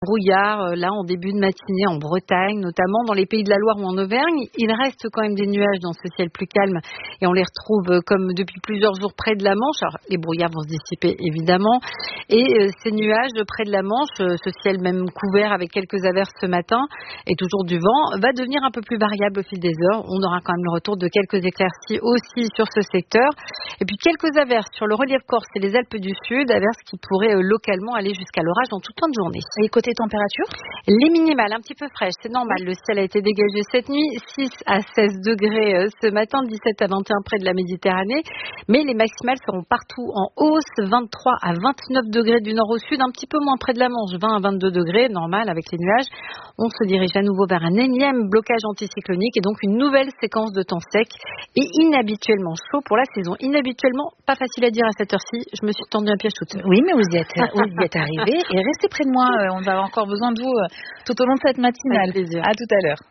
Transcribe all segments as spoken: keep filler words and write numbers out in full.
Brouillard, là, en début de matinée, en Bretagne, notamment dans les Pays de la Loire ou en Auvergne. Il reste quand même des nuages dans ce ciel plus calme et on les retrouve comme depuis plusieurs jours près de la Manche. Alors, les brouillards vont se dissiper, évidemment. Et euh, ces nuages près de la Manche, euh, ce ciel même couvert avec quelques averses ce matin et toujours du vent, va devenir un peu plus variable au fil des heures. On aura quand même le retour de quelques éclaircies aussi sur ce secteur. Et puis quelques averses sur le relief corse et les Alpes du Sud, averses qui pourraient euh, localement aller jusqu'à l'orage en toute fin de journée. Et côté température ? Les minimales, un petit peu fraîches, c'est normal. Le ciel a été dégagé cette nuit, six à seize degrés ce matin, dix-sept à vingt et un près de la Méditerranée. Mais les maximales seront partout en hausse, vingt-trois à vingt-neuf degrés du nord au sud, un petit peu moins près de la Manche, vingt à vingt-deux degrés, normal avec les nuages. On se dirige à nouveau vers un énième blocage anticyclonique et donc une nouvelle séquence de temps sec et inhabituellement chaud pour la saison. Inhabituellement, pas facile à dire à cette heure-ci, je me suis tendu un piège toute seule. Oui, mais vous y êtes, vous y êtes arrivés et restez près de moi, on va avoir encore besoin de vous tout au long de cette matinale. Avec plaisir. À tout à l'heure.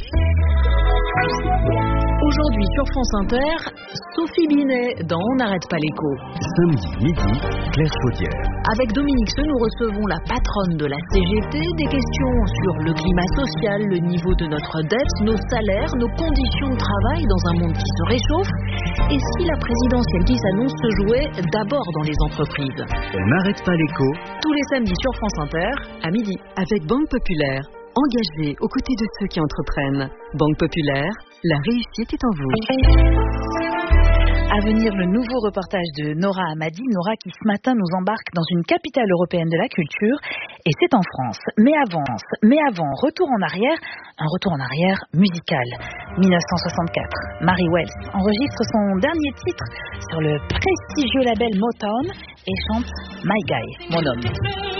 Aujourd'hui sur France Inter, Sophie Binet dans On n'arrête pas l'écho. Samedi midi, Claire Chaudière. Avec Dominique Seux, nous recevons la patronne de la C G T, des questions sur le climat social, le niveau de notre dette, nos salaires, nos conditions de travail dans un monde qui se réchauffe, et si la présidentielle qui s'annonce se jouait d'abord dans les entreprises. On n'arrête pas l'écho. Tous les samedis sur France Inter, à midi. Avec Banque Populaire, engagée aux côtés de ceux qui entreprennent. Banque Populaire, la réussite est en vous. À venir, le nouveau reportage de Nora Hamadi. Nora qui ce matin nous embarque dans une capitale européenne de la culture, et c'est en France. Mais avant, mais avant, retour en arrière, un retour en arrière musical. dix-neuf cent soixante-quatre, Mary Wells enregistre son dernier titre sur le prestigieux label Motown et chante My Guy, mon homme.